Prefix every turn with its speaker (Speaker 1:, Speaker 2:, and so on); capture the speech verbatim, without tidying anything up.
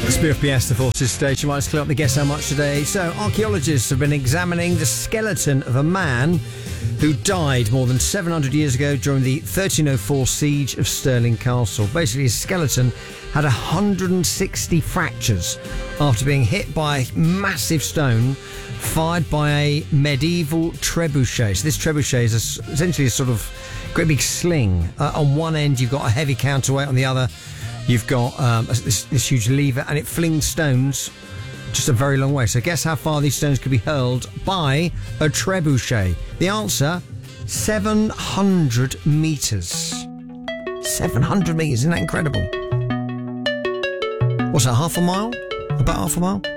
Speaker 1: Spirit P S, the Forces Station. Let's clear up the guess how much today. So, archaeologists have been examining the skeleton of a man who died more than seven hundred years ago during the thirteen oh four siege of Stirling Castle. Basically, his skeleton had one hundred sixty fractures after being hit by a massive stone fired by a medieval trebuchet. So this trebuchet is a, essentially a sort of great big sling. Uh, on one end, you've got a heavy counterweight. On the other, you've got um, this, this huge lever, and it flings stones just a very long way. So guess how far these stones could be hurled by a trebuchet? The answer, seven hundred metres. seven hundred metres, isn't that incredible? What's that, half a mile? About half a mile?